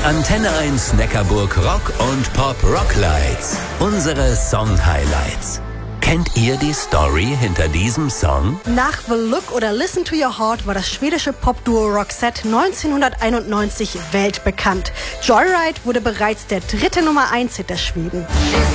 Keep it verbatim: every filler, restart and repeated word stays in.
Die Antenne eins Neckarburg Rock und Pop Rocklights. Unsere Song-Highlights. Kennt ihr die Story hinter diesem Song? Nach The Look oder Listen to Your Heart war das schwedische Popduo Roxette neunzehnhunderteinundneunzig weltbekannt. Joyride wurde bereits der dritte Nummer eins Hit der Schweden.